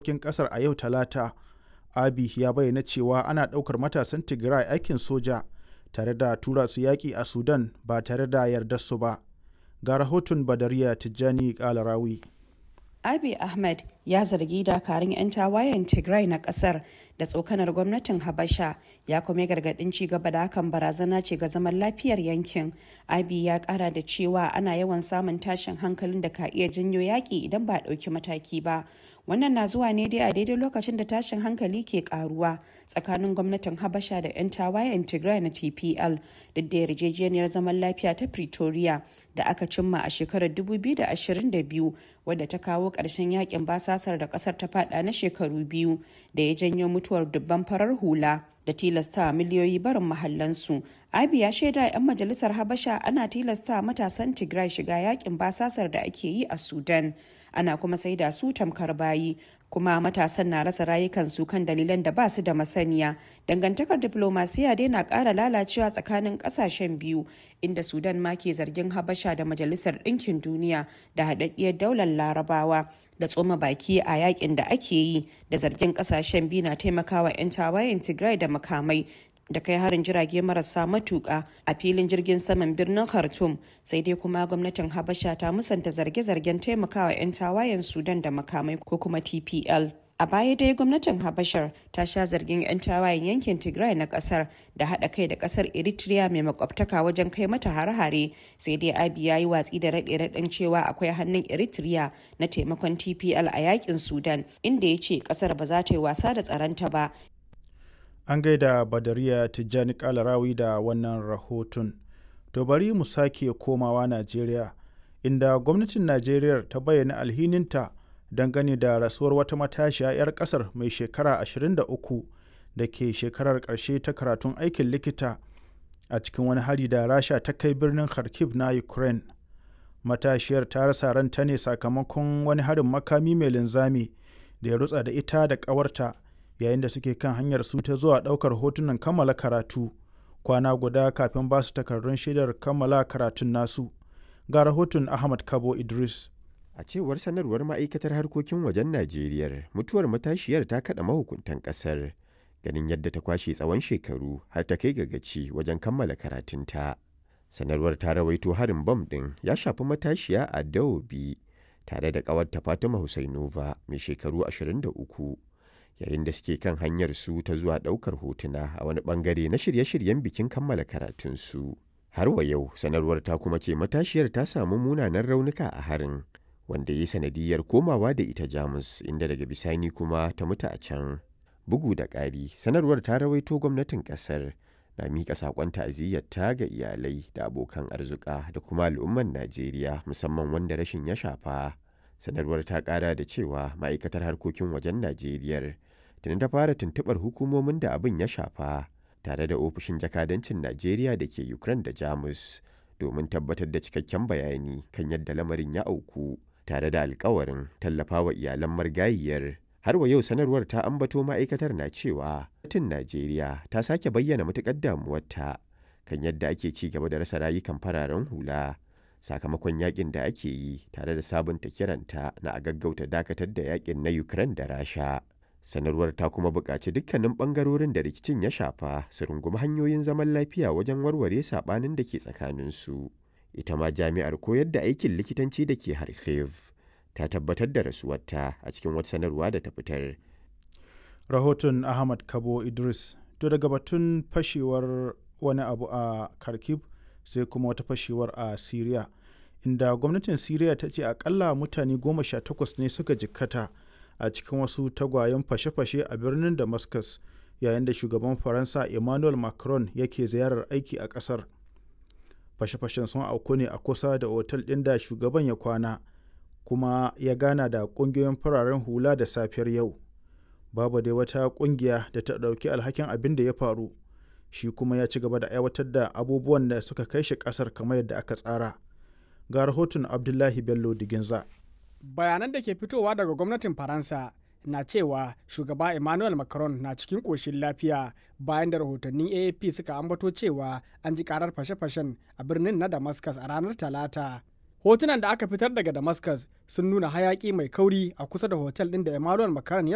harkokin ƙasar a yau Talata. Abiy ya bayyana cewa ana ɗaukar matasan Tigray aikin soja tare da tura su yaƙi a Sudan ba tare da yardar su ba. Ga rahoton Badariya Tijjani Kalarawi. Abiy Ahmed ya zargi dakarun 'yan tawayen Tigray na kasar da tsokanar gwamnatin Habasha, ya kuma gargadin ci gaba da hakan barazana ce ga zaman lafiyar yankin. Abiy ya kara da cewa ana yawan samun tashin hankalin da ka iya janyo yaƙi idan ba a ɗauki mataki ba. Wannan na zuwa ne dai a daidai lokacin da tashin hankali ke karuwa tsakanin gwamnatin Habasha da 'yan tawayen Tigray na TPL, duk da yarjejeniyar zaman lafiya ta Pretoria da aka cimma a shekarar 2022 wadda ta kawo ƙarshen yakin basasar da ƙasar ta fada na shekaru biyu da ya janyo mutuwar dubban farar hula da tilasta miliyoyi barin mahallansu. Abiy ya shaida 'yan majalisar Habasha ana tilasta matasan Tigray shiga yakin basasar da ake yi a Sudan. Ana kuma saida su tamkar bayi, kuma matasan na rasa rayukansu kan dalilan da ba su da masaniya. Dangantakar diplomasiya dai na ƙara lalacewa tsakanin ƙasashen biyu, inda Sudan ma ke zargin Habasha da Majalisar Ɗinkin Duniya da haɗaɗɗiyar daular Larabawa da tsoma baki a yakin da ake yi, da zargin ƙasashen biyu na taimakawa 'yan tawayen Tigray da makamai da kai harin jirage marasa matuƙa a filin jirgin saman birnin Khartoum. Sai dai kuma gwamnatin Habasha ta musanta zarge-zargen taimakawa 'yan tawayen Sudan da makamai ko kuma TPL. A baya dai gwamnatin Habashar ta sha zargin 'yan tawayen yankin Tigray na kasar da haɗa kai da kasar Eritrea mai makwabtaka wajen kai mata hare-hare. Sai dai Abiy ya yi watsi da raɗe-raɗin cewa akwai hannun Eritrea na taimakon TPL a yakin Sudan, inda ya ce kasar ba za ta yi wasa da tsaronta ba. An gaida Badariya Tijjani Kalarawi da wannan rahoton. To bari mu sake komawa Najeriya, inda gwamnatin Najeriya ta bayyana alhininta dangane da rasuwar wata matashiya 'yar ƙasar mai shekara 23 da ke shekarar ƙarshe ta karatun aikin likita a cikin wani hari da Rasha ta kai birnin Kharkiv na Ukraine. Matashiyar ta rasa ranta ne sakamakon wani harin makami mai linzami da ya rutsa da ita da ƙawarta yayin da suke kan hanyar su ta zuwa ɗaukar hotunan kammala karatu kwana guda kafin ba su takardun shaidar kammala karatun nasu. Ga rahoton Ahmad Kabo Idris. A cewar sanarwar ma'aikatar harkokin wajen Najeriya, mutuwar matashiyar ta kaɗa mahukuntan ƙasar, ganin yadda ta kwashe tsawon shekaru har ta kai ga gaci wajen kammala karatunta. Sanarwar ta rawaito harin bam ɗin ya shafi matashiya a Dawobi tare da ƙawarta Fatima Husainova mai shekaru 23. yayin da suke kan hanyar su ta zuwa ɗaukar hotuna a wani ɓangare na shirye-shiryen bikin kammala karatunsu. Har wa yau sanarwar ta kuma ce matashiyar ta samu munanan raunuka a harin, wanda ya yi sanadiyar komawa da ita Jamus, inda daga bisani kuma ta mutu a can. Bugu da ƙari, sanarwar ta rawaito gwamnatin ƙasar na miƙa saƙon ta'aziyyarta ga iyalai da abokan arzuka da kuma al'umman Najeriya, musamman wanda rashin ya shafa. Sanarwar ta ƙara da cewa ma'aikatar harkokin wajen Najeriya tuni ta fara tuntuɓar hukumomin da abin ya shafa tare da ofishin jakadancin Najeriya da ke Ukraine da Jamus domin tabbatar da cikakken bayani kan yadda lamarin ya auku, tare da alkawarin tallafawa iyalan marigayiyar. Har wa yau sanarwar ta ambato ma'aikatar na cewa gwamnatin Najeriya ta sake bayyana matuƙar damuwarta kan yadda ake ci gaba da rasa rayukan fararen hula sakamakon yakin da ake yi, tare da sabunta kiranta na a gaggauta dakatar da yakin na Ukraine da Rasha. Sanarwar ta kuma buƙaci dukkanin ɓangarorin da rikicin ya shafa su rungumi hanyoyin zaman lafiya wajen warware saɓanin da ke tsakaninsu. Ita ma jami'ar koyar da aikin likitanci da ke Kharkiv ta tabbatar da rasuwarta a cikin wata sanarwa da ta fitar. Rahoton Ahmad Kabo Idris. To daga batun fashewar wani abu a Kharkiv sai kuma wata fashewar a Syria, inda gwamnatin Syria ta ce akalla mutane 18 ne suka jikkata a cikin wasu tagwayen fashe-fashe a birnin Damascus, yayin da shugaban Faransa Emmanuel Macron yake ziyarar aiki a ƙasar. Fashe-fashen sun auku ne a kusa da otal ɗin da shugaban ya kwana, kuma ya gana da ƙungiyoyin fararen hula da safiyar yau. Babu dai wata ƙungiya da ta ɗauki alhakin abin da ya faru. Shi kuma ya ci gaba da aiwatar da abubuwan da suka kai shi ƙasar kamar yadda aka tsara. Ga rahoton Abdullahi Bello Diginza. Bayanan da ke fitowa daga gwamnatin Faransa na cewa shugaba Emmanuel Macron na cikin ƙoshin lafiya, bayan da rahotannin AFP suka ambato cewa an ji karar fashe-fashen a birnin na Damascus a ranar Talata. Hotunan da aka fitar daga Damascus sun nuna hayaki mai kauri a kusa da hotel ɗin da Emmanuel Macron ya